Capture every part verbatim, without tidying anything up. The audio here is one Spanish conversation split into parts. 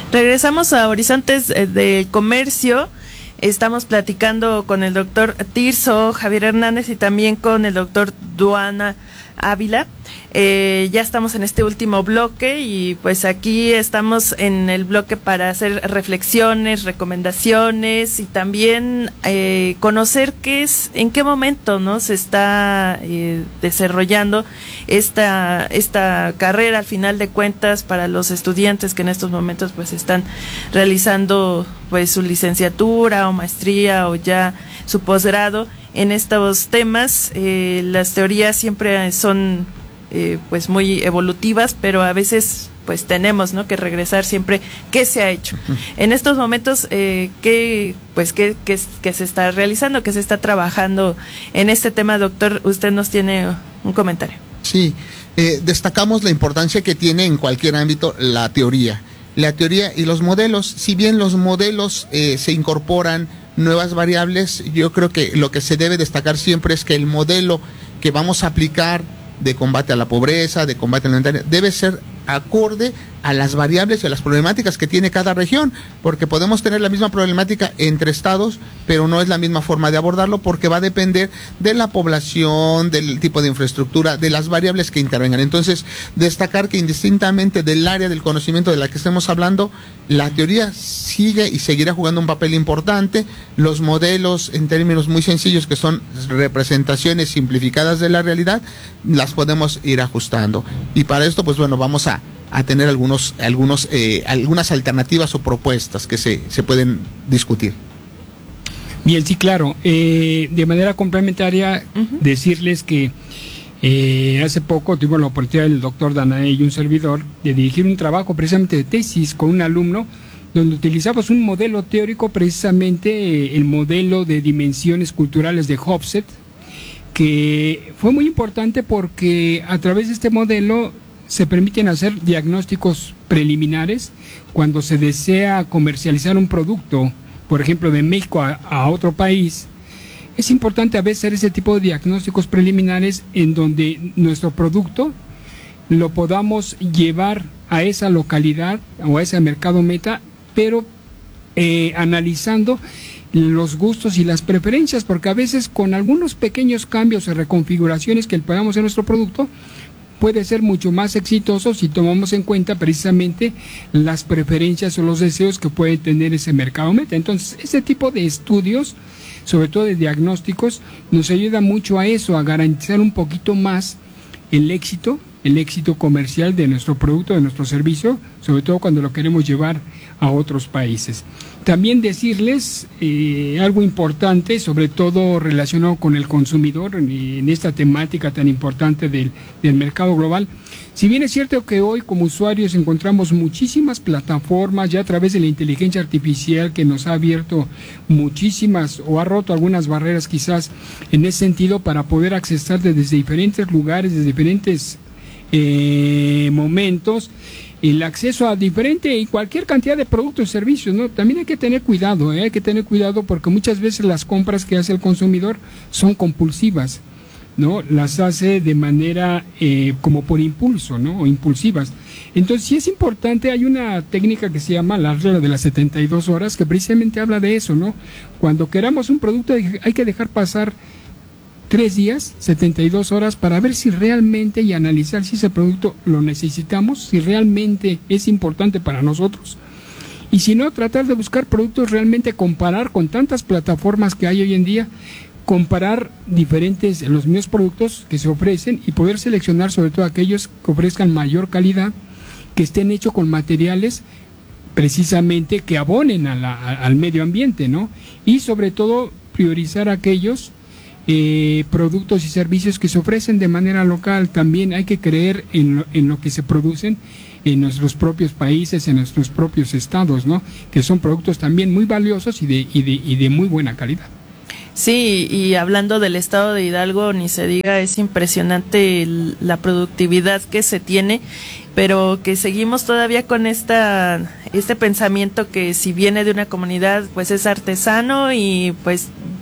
Regresamos a Horizontes del Comercio. Estamos platicando con el doctor Tirso Javier Hernández y también con el doctor Duana Ávila. Eh, ya estamos en este último bloque y pues aquí estamos en el bloque para hacer reflexiones, recomendaciones y también eh, conocer qué es, en qué momento, ¿no?, se está eh, desarrollando esta esta carrera al final de cuentas para los estudiantes que en estos momentos pues están realizando pues su licenciatura o maestría o ya su posgrado en estos temas. Eh, las teorías siempre son eh, pues muy evolutivas, pero a veces pues tenemos, ¿no?, que regresar siempre qué se ha hecho. Uh-huh. En estos momentos, eh, qué pues qué, qué, qué se está realizando, qué se está trabajando en este tema, doctor. Usted nos tiene un comentario. Sí, eh, destacamos la importancia que tiene en cualquier ámbito la teoría. La teoría y los modelos, si bien los modelos eh, se incorporan nuevas variables, yo creo que lo que se debe destacar siempre es que el modelo que vamos a aplicar de combate a la pobreza, de combate alimentario, debe ser acorde a las variables y a las problemáticas que tiene cada región, porque podemos tener la misma problemática entre estados, pero no es la misma forma de abordarlo, porque va a depender de la población, del tipo de infraestructura, de las variables que intervengan. Entonces, destacar que indistintamente del área del conocimiento de la que estemos hablando, la teoría sigue y seguirá jugando un papel importante. Los modelos, en términos muy sencillos, que son representaciones simplificadas de la realidad, las podemos ir ajustando. Y para esto, pues bueno, vamos a a tener algunos, algunos, eh, algunas alternativas o propuestas que se, se pueden discutir. Bien, sí, claro. Eh, de manera complementaria, uh-huh. decirles que eh, hace poco tuvimos la oportunidad del doctor Danae y un servidor de dirigir un trabajo precisamente de tesis con un alumno donde utilizamos un modelo teórico, precisamente eh, el modelo de dimensiones culturales de Hofstede, que fue muy importante porque a través de este modelo se permiten hacer diagnósticos preliminares cuando se desea comercializar un producto, por ejemplo, de México a, a otro país. Es importante a veces hacer ese tipo de diagnósticos preliminares en donde nuestro producto lo podamos llevar a esa localidad o a ese mercado meta, pero eh, analizando los gustos y las preferencias, porque a veces con algunos pequeños cambios o reconfiguraciones que le podamos hacer a nuestro producto, puede ser mucho más exitoso si tomamos en cuenta precisamente las preferencias o los deseos que puede tener ese mercado meta. Entonces, ese tipo de estudios, sobre todo de diagnósticos, nos ayuda mucho a eso, a garantizar un poquito más el éxito, el éxito comercial de nuestro producto, de nuestro servicio, sobre todo cuando lo queremos llevar a otros países. También decirles eh, algo importante, sobre todo relacionado con el consumidor, en esta temática tan importante del, del mercado global. Si bien es cierto que hoy como usuarios encontramos muchísimas plataformas ya a través de la inteligencia artificial que nos ha abierto muchísimas o ha roto algunas barreras quizás en ese sentido para poder acceder desde diferentes lugares, desde diferentes eh, momentos, el acceso a diferente y cualquier cantidad de productos y servicios, ¿no? También hay que tener cuidado, ¿eh? hay que tener cuidado porque muchas veces las compras que hace el consumidor son compulsivas, ¿no? Las hace de manera eh, como por impulso, ¿no? O impulsivas. Entonces, sí es importante, hay una técnica que se llama la regla de las setenta y dos horas que precisamente habla de eso, ¿no? Cuando queramos un producto hay que dejar pasar tres días, setenta y dos horas, para ver si realmente y analizar si ese producto lo necesitamos, si realmente es importante para nosotros. Y si no, tratar de buscar productos, realmente comparar con tantas plataformas que hay hoy en día, comparar diferentes, los mismos productos que se ofrecen y poder seleccionar sobre todo aquellos que ofrezcan mayor calidad, que estén hechos con materiales precisamente que abonen a la, a, al medio ambiente, ¿no? Y sobre todo priorizar aquellos Eh, productos y servicios que se ofrecen de manera local. También hay que creer en lo, en lo que se producen en nuestros propios países, en nuestros propios estados, ¿no? Que son productos también muy valiosos y de, y de, y de muy buena calidad. Sí, y hablando del estado de Hidalgo, ni se diga, es impresionante el, la productividad que se tiene, pero que seguimos todavía con esta este pensamiento que si viene de una comunidad, pues es artesano y pues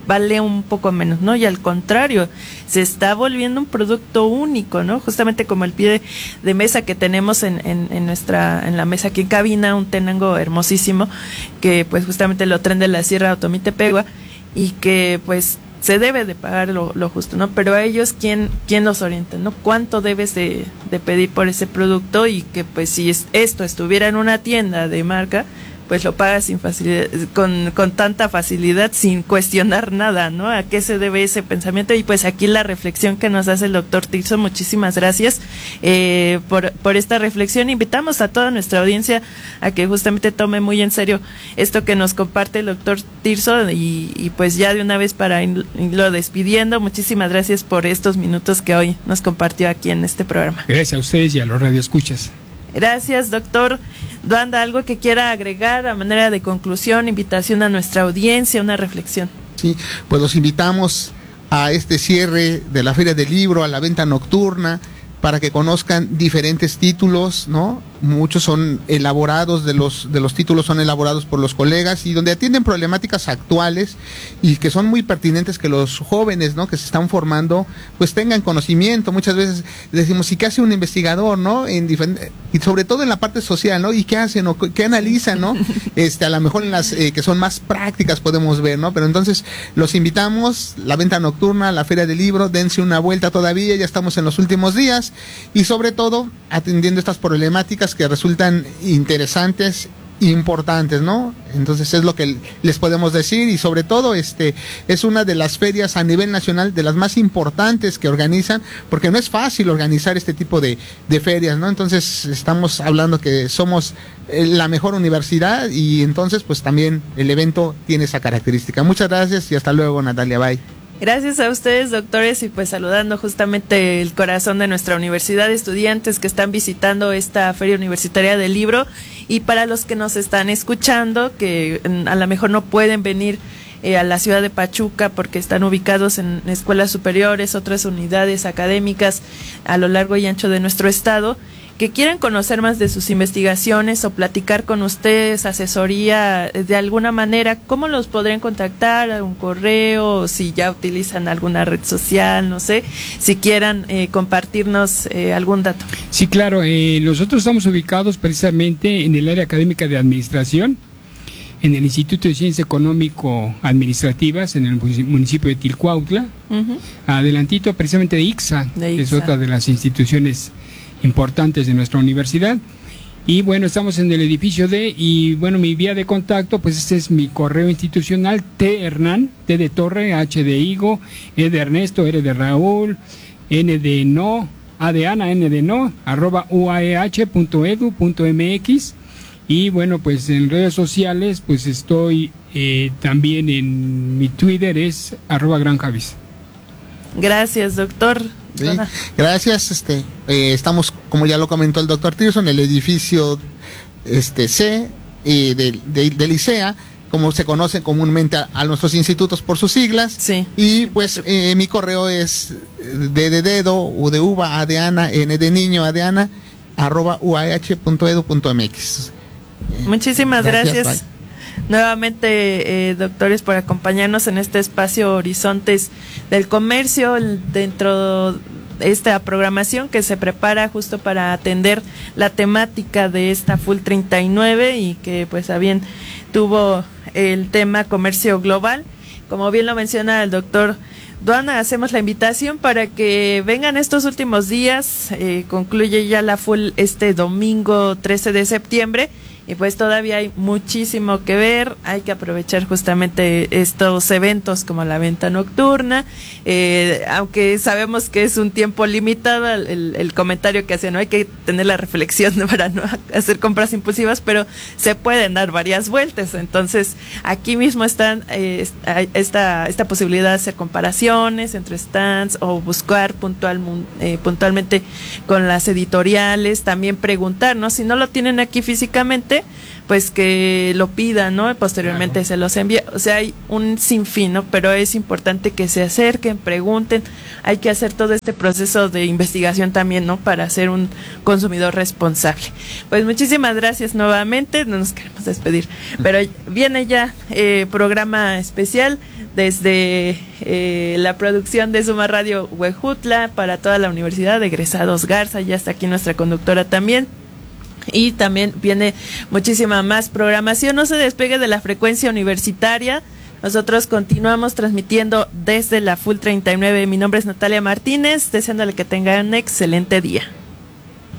vale un poco menos, ¿no? Y al contrario, se está volviendo un producto único, ¿no? Justamente como el pie de mesa que tenemos en, en, en nuestra, en la mesa aquí en cabina, un tenango hermosísimo, que pues justamente lo traen de la Sierra Otomitepegua, y que pues se debe de pagar lo, lo justo, ¿no? Pero a ellos, ¿quién, quién los orienta, ¿no? ¿Cuánto debes de, de pedir por ese producto? Y que pues si es, esto estuviera en una tienda de marca, pues lo pagas sin facilidad, con, con tanta facilidad, sin cuestionar nada, ¿no? ¿A qué se debe ese pensamiento? Y pues aquí la reflexión que nos hace el doctor Tirso, muchísimas gracias eh, por, por esta reflexión. Invitamos a toda nuestra audiencia a que justamente tome muy en serio esto que nos comparte el doctor Tirso, y, y pues ya de una vez para irlo despidiendo, muchísimas gracias por estos minutos que hoy nos compartió aquí en este programa. Gracias a ustedes y a los radioescuchas. Gracias, doctor Duanda. ¿Algo que quiera agregar a manera de conclusión, invitación a nuestra audiencia, una reflexión? Sí, pues los invitamos a este cierre de la Feria del Libro, a la venta nocturna, para que conozcan diferentes títulos, ¿no? Muchos son elaborados, de los de los títulos son elaborados por los colegas, y donde atienden problemáticas actuales y que son muy pertinentes que los jóvenes, ¿no?, que se están formando, pues tengan conocimiento. Muchas veces decimos, ¿y qué hace un investigador, no? En diferente, y sobre todo en la parte social, ¿no? ¿Y qué hacen o qué analizan, no? Este, a lo mejor en las eh, que son más prácticas podemos ver, ¿no? Pero entonces los invitamos, la venta nocturna, la Feria del Libro, dense una vuelta todavía, ya estamos en los últimos días, y sobre todo atendiendo estas problemáticas que resultan interesantes, importantes, ¿no? Entonces es lo que les podemos decir, y sobre todo este es una de las ferias a nivel nacional de las más importantes que organizan, porque no es fácil organizar este tipo de, de ferias, ¿no? Entonces estamos hablando que somos la mejor universidad, y entonces pues también el evento tiene esa característica. Muchas gracias y hasta luego, Natalia. Bye. Gracias a ustedes, doctores, y pues saludando justamente el corazón de nuestra universidad, estudiantes que están visitando esta Feria Universitaria del Libro, y para los que nos están escuchando, que a lo mejor no pueden venir eh, a la ciudad de Pachuca porque están ubicados en escuelas superiores, otras unidades académicas a lo largo y ancho de nuestro estado, que quieran conocer más de sus investigaciones o platicar con ustedes, asesoría de alguna manera, ¿cómo los podrían contactar? ¿A un correo? Si ya utilizan alguna red social, no sé, si quieran eh, compartirnos eh, algún dato. Sí, claro, eh, nosotros estamos ubicados precisamente en el área académica de administración, en el Instituto de Ciencias Económico-Administrativas, en el municipio de Tilcuautla, uh-huh. adelantito precisamente de I C S A, de I C S A, es otra de las instituciones importantes de nuestra universidad. Y bueno, estamos en el edificio D, y bueno, mi vía de contacto, pues este es mi correo institucional: T Hernán, T de Torre, H de Higo, E de Ernesto, R de Raúl, N de No, A de Ana, N de No, arroba u a e h punto e d u punto m x. Y bueno, pues en redes sociales, pues estoy eh, también en mi Twitter, es arroba Gran Javis. Gracias, doctor. Sí, gracias. Este, eh, estamos, como ya lo comentó el doctor Tirso, en el edificio este C eh, de, de, de Licea, como se conoce comúnmente a, a nuestros institutos por sus siglas. Sí. Y pues eh, mi correo es D de dedo, U de uva, A de Ana, N de niño, A de Ana, arroba u a h punto e d u punto m x. Muchísimas gracias. gracias. Nuevamente, eh, doctores, por acompañarnos en este espacio Horizontes del Comercio, dentro de esta programación que se prepara justo para atender la temática de esta Full treinta y nueve, y que pues a bien tuvo el tema comercio global. Como bien lo menciona el doctor Duanda, hacemos la invitación para que vengan estos últimos días, eh, concluye ya la Full este domingo trece de septiembre, y pues todavía hay muchísimo que ver. Hay que aprovechar justamente estos eventos como la venta nocturna, eh, aunque sabemos que es un tiempo limitado, el, el comentario que hacen, no hay que tener la reflexión para no hacer compras impulsivas, pero se pueden dar varias vueltas. Entonces aquí mismo están eh, esta, esta posibilidad de hacer comparaciones entre stands o buscar puntual, eh, puntualmente con las editoriales, también preguntar, ¿no? Si no lo tienen aquí físicamente, pues que lo pidan, ¿no? Posteriormente claro. se los envía. O sea, hay un sinfín, ¿no? Pero es importante que se acerquen, pregunten. Hay que hacer todo este proceso de investigación también, ¿no? Para ser un consumidor responsable. Pues muchísimas gracias nuevamente. No nos queremos despedir, pero viene ya eh, programa especial desde eh, la producción de Suma Radio Huejutla para toda la Universidad de Egresados Garza. Ya está aquí nuestra conductora también. Y también viene muchísima más programación. No se despegue de la frecuencia universitaria. Nosotros continuamos transmitiendo desde la Full treinta y nueve. Mi nombre es Natalia Martínez, deseándole que tengan un excelente día.